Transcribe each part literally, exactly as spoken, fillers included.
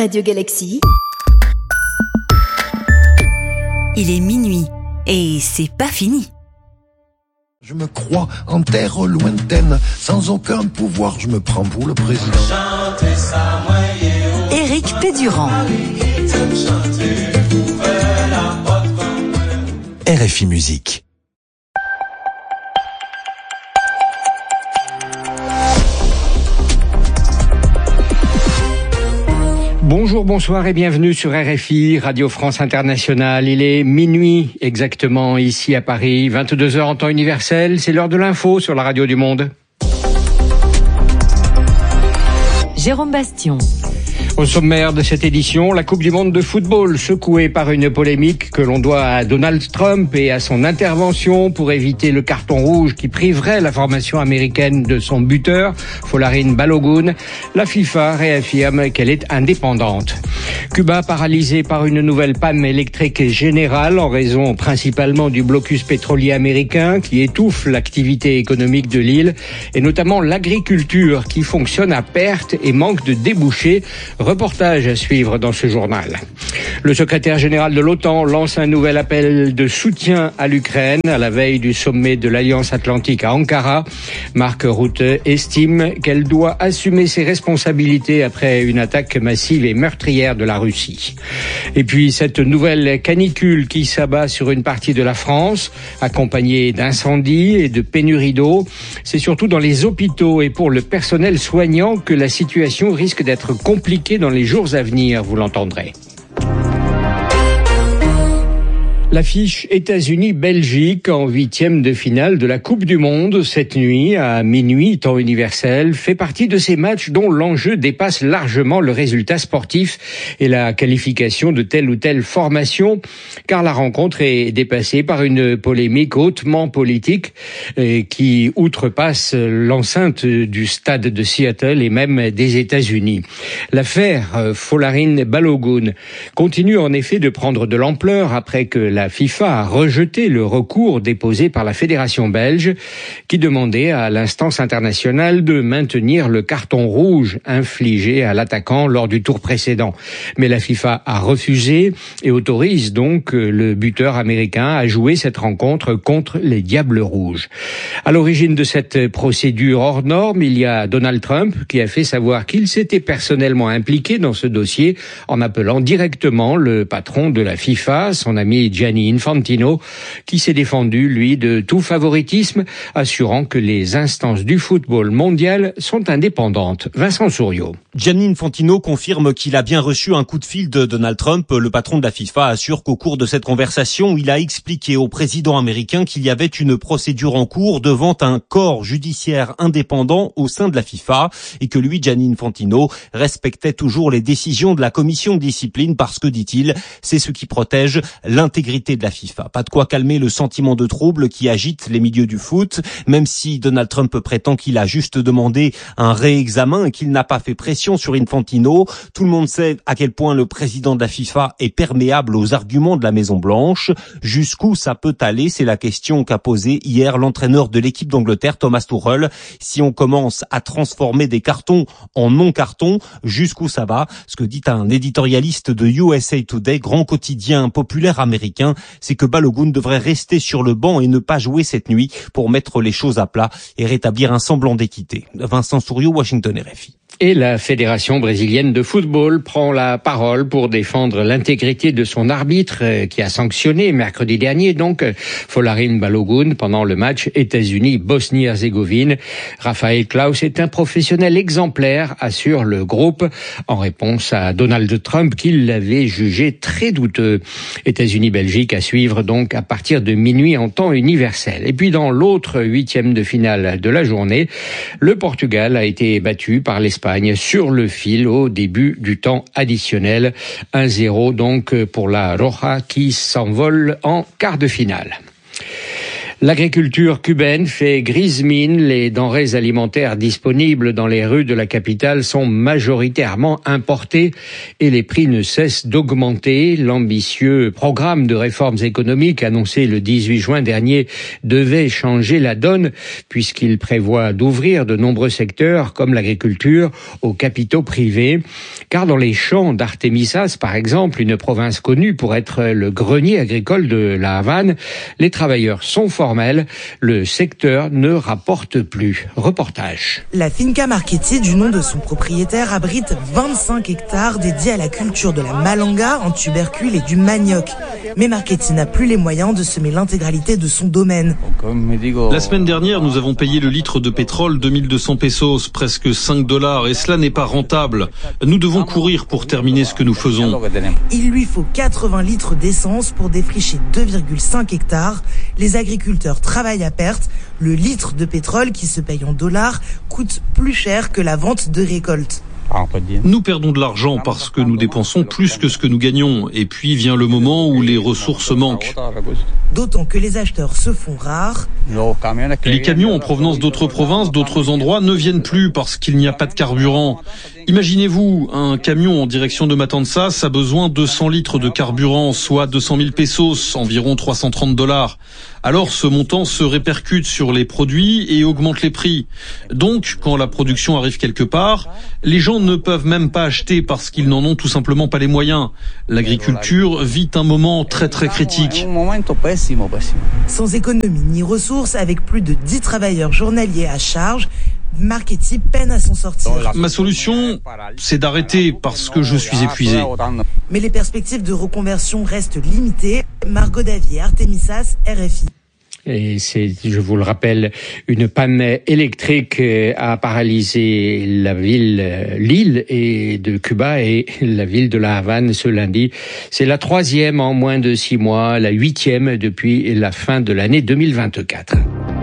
Radio Galaxy. Il est minuit et c'est pas fini. Je me crois en terre lointaine, sans aucun pouvoir, je me prends pour le président. Éric Pédurand. R F I Musique. Bonjour, bonsoir et bienvenue sur R F I, Radio France Internationale. Il est minuit exactement ici à Paris, vingt-deux heures en temps universel. C'est l'heure de l'info sur la radio du monde. Jérôme Bastion. Au sommaire de cette édition, la Coupe du monde de football secouée par une polémique que l'on doit à Donald Trump et à son intervention pour éviter le carton rouge qui priverait la formation américaine de son buteur, Folarin Balogun. La FIFA réaffirme qu'elle est indépendante. Cuba paralysé par une nouvelle panne électrique générale en raison principalement du blocus pétrolier américain qui étouffe l'activité économique de l'île et notamment l'agriculture qui fonctionne à perte et manque de débouchés. Reportage à suivre dans ce journal. Le secrétaire général de l'OTAN lance un nouvel appel de soutien à l'Ukraine à la veille du sommet de l'Alliance Atlantique à Ankara. Mark Rutte estime qu'elle doit assumer ses responsabilités après une attaque massive et meurtrière de la Russie. Et puis cette nouvelle canicule qui s'abat sur une partie de la France, accompagnée d'incendies et de pénuries d'eau. C'est surtout dans les hôpitaux et pour le personnel soignant que la situation risque d'être compliquée dans les jours à venir, vous l'entendrez. L'affiche États-Unis-Belgique en huitième de finale de la Coupe du Monde cette nuit à minuit, temps universel, fait partie de ces matchs dont l'enjeu dépasse largement le résultat sportif et la qualification de telle ou telle formation, car la rencontre est dépassée par une polémique hautement politique qui outrepasse l'enceinte du stade de Seattle et même des États-Unis. L'affaire Folarin Balogun continue en effet de prendre de l'ampleur après que la La FIFA a rejeté le recours déposé par la fédération belge qui demandait à l'instance internationale de maintenir le carton rouge infligé à l'attaquant lors du tour précédent. Mais la FIFA a refusé et autorise donc le buteur américain à jouer cette rencontre contre les Diables Rouges. À l'origine de cette procédure hors norme, il y a Donald Trump qui a fait savoir qu'il s'était personnellement impliqué dans ce dossier en appelant directement le patron de la FIFA, son ami Gianni Infantino, qui s'est défendu, lui, de tout favoritisme, assurant que les instances du football mondial sont indépendantes. Vincent Souriau. Gianni Infantino confirme qu'il a bien reçu un coup de fil de Donald Trump. Le patron de la FIFA assure qu'au cours de cette conversation, il a expliqué au président américain qu'il y avait une procédure en cours devant un corps judiciaire indépendant au sein de la FIFA et que lui, Gianni Infantino, respectait toujours les décisions de la commission de discipline parce que, dit-il, c'est ce qui protège l'intégrité de la FIFA. Pas de quoi calmer le sentiment de trouble qui agite les milieux du foot, même si Donald Trump prétend qu'il a juste demandé un réexamen et qu'il n'a pas fait pression sur Infantino. Tout le monde sait à quel point le président de la FIFA est perméable aux arguments de la Maison-Blanche. Jusqu'où ça peut aller, c'est la question qu'a posée hier l'entraîneur de l'équipe d'Angleterre, Thomas Tuchel. Si on commence à transformer des cartons en non-cartons, jusqu'où ça va? Ce que dit un éditorialiste de U S A Today, grand quotidien populaire américain, c'est que Balogun devrait rester sur le banc et ne pas jouer cette nuit pour mettre les choses à plat et rétablir un semblant d'équité. Vincent Souriau, Washington, R F I. Et la Fédération brésilienne de football prend la parole pour défendre l'intégrité de son arbitre qui a sanctionné mercredi dernier donc Folarin Balogun pendant le match États-Unis-Bosnie-Herzégovine. Raphaël Klaus est un professionnel exemplaire, assure le groupe, en réponse à Donald Trump qui l'avait jugé très douteux. États-Unis-Belgique à suivre donc à partir de minuit en temps universel. Et puis dans l'autre huitième de finale de la journée, le Portugal a été battu par l'Espagne sur le fil au début du temps additionnel. un zéro donc pour la Roja qui s'envole en quart de finale. L'agriculture cubaine fait grise mine. Les denrées alimentaires disponibles dans les rues de la capitale sont majoritairement importées et les prix ne cessent d'augmenter. L'ambitieux programme de réformes économiques annoncé le dix-huit juin dernier devait changer la donne puisqu'il prévoit d'ouvrir de nombreux secteurs comme l'agriculture aux capitaux privés. Car dans les champs d'Artemisas, par exemple, une province connue pour être le grenier agricole de la Havane, les travailleurs sont formés. Le secteur ne rapporte plus. Reportage. La Finca Marchetti, du nom de son propriétaire, abrite vingt-cinq hectares dédiés à la culture de la malanga, un tubercule et du manioc. Mais Marchetti n'a plus les moyens de semer l'intégralité de son domaine. La semaine dernière, nous avons payé le litre de pétrole deux mille deux cents pesos, presque cinq dollars, et cela n'est pas rentable. Nous devons courir pour terminer ce que nous faisons. Il lui faut quatre-vingts litres d'essence pour défricher deux virgule cinq hectares. Les agriculteurs travaillent à perte. Le litre de pétrole qui se paye en dollars coûte plus cher que la vente de récolte. Nous perdons de l'argent parce que nous dépensons plus que ce que nous gagnons. Et puis vient le moment où les ressources manquent. D'autant que les acheteurs se font rares. Les camions en provenance d'autres provinces, d'autres endroits ne viennent plus parce qu'il n'y a pas de carburant. Imaginez-vous, un camion en direction de Matanzas a besoin de deux cents litres de carburant, soit deux cent mille pesos, environ trois cent trente dollars. Alors ce montant se répercute sur les produits et augmente les prix. Donc, quand la production arrive quelque part, les gens ne peuvent même pas acheter parce qu'ils n'en ont tout simplement pas les moyens. L'agriculture vit un moment très très critique. Sans économie ni ressources, avec plus de dix travailleurs journaliers à charge, Marchetti peine à s'en sortir. Ma solution, c'est d'arrêter parce que je suis épuisé. Mais les perspectives de reconversion restent limitées. Margot Davier, Artemisas, R F I. Et c'est, je vous le rappelle, une panne électrique a paralysé la ville, l'île et de Cuba et la ville de la Havane ce lundi. C'est la troisième en moins de six mois, la huitième depuis la fin de l'année deux mille vingt-quatre.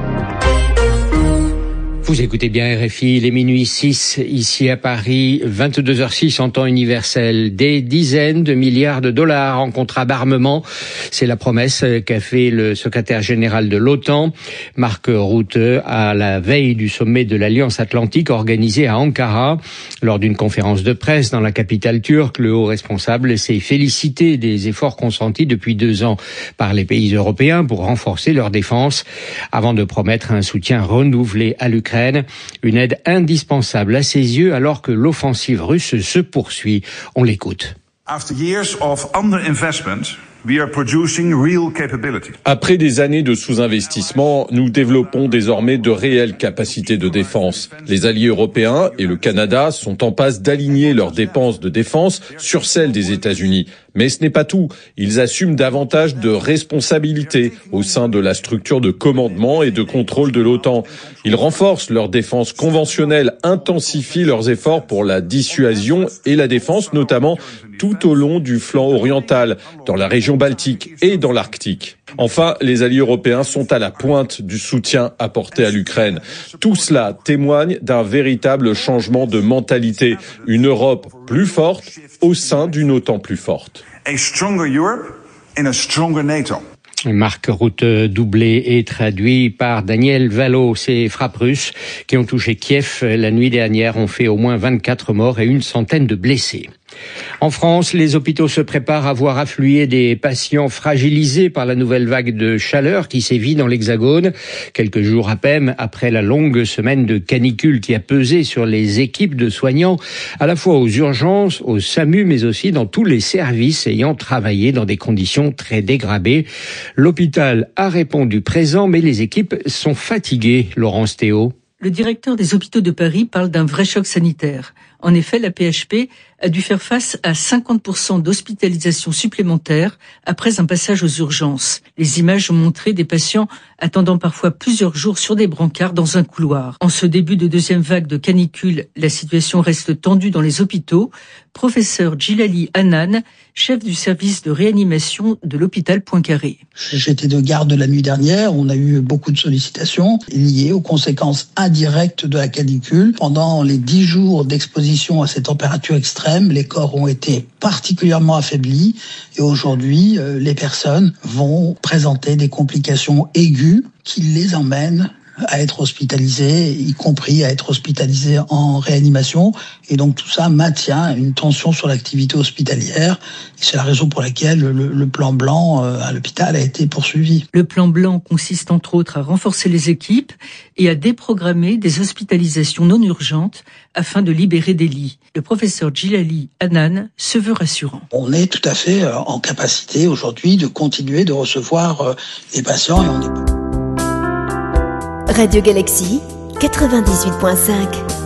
Vous écoutez bien R F I, il est minuit six ici à Paris, vingt-deux heures six en temps universel. Des dizaines de milliards de dollars en contrat d'armement, c'est la promesse qu'a fait le secrétaire général de l'OTAN, Mark Rutte, à la veille du sommet de l'Alliance Atlantique organisé à Ankara. Lors d'une conférence de presse dans la capitale turque, le haut responsable s'est félicité des efforts consentis depuis deux ans par les pays européens pour renforcer leur défense, avant de promettre un soutien renouvelé à l'Ukraine. Une aide indispensable à ses yeux alors que l'offensive russe se poursuit. On l'écoute. After years of underinvestment, we are producing real capability. Après des années de sous-investissement, nous développons désormais de réelles capacités de défense. Les alliés européens et le Canada sont en passe d'aligner leurs dépenses de défense sur celles des États-Unis. Mais ce n'est pas tout. Ils assument davantage de responsabilités au sein de la structure de commandement et de contrôle de l'OTAN. Ils renforcent leur défense conventionnelle, intensifient leurs efforts pour la dissuasion et la défense, notamment tout au long du flanc oriental, dans la région baltique et dans l'Arctique. Enfin, les alliés européens sont à la pointe du soutien apporté à l'Ukraine. Tout cela témoigne d'un véritable changement de mentalité. Une Europe plus forte au sein d'une OTAN plus forte. A stronger Europe in a stronger NATO. Mark Rutte, doublé et traduit par Daniel Valo. Ces frappes russes qui ont touché Kiev la nuit dernière ont fait au moins vingt-quatre morts et une centaine de blessés. En France, les hôpitaux se préparent à voir affluer des patients fragilisés par la nouvelle vague de chaleur qui sévit dans l'Hexagone. Quelques jours à peine après la longue semaine de canicule qui a pesé sur les équipes de soignants, à la fois aux urgences, au SAMU, mais aussi dans tous les services ayant travaillé dans des conditions très dégradées. L'hôpital a répondu présent, mais les équipes sont fatiguées. Laurence Théo. Le directeur des hôpitaux de Paris parle d'un vrai choc sanitaire. En effet, la P H P a dû faire face à cinquante pour cent d'hospitalisations supplémentaires après un passage aux urgences. Les images ont montré des patients attendant parfois plusieurs jours sur des brancards dans un couloir. En ce début de deuxième vague de canicule, la situation reste tendue dans les hôpitaux. Professeur Djilali Hanan, chef du service de réanimation de l'hôpital Poincaré. J'étais de garde la nuit dernière, on a eu beaucoup de sollicitations liées aux conséquences indirectes de la canicule. Pendant les dix jours d'exposition exposition à ces températures extrêmes, les corps ont été particulièrement affaiblis et aujourd'hui, les personnes vont présenter des complications aiguës qui les emmènent à être hospitalisés, y compris à être hospitalisés en réanimation. Et donc tout ça maintient une tension sur l'activité hospitalière. Et c'est la raison pour laquelle le, le plan blanc à l'hôpital a été poursuivi. Le plan blanc consiste entre autres à renforcer les équipes et à déprogrammer des hospitalisations non urgentes afin de libérer des lits. Le professeur Djilali Hanan se veut rassurant. On est tout à fait en capacité aujourd'hui de continuer de recevoir les patients et on est... Radio Galaxy quatre-vingt-dix-huit point cinq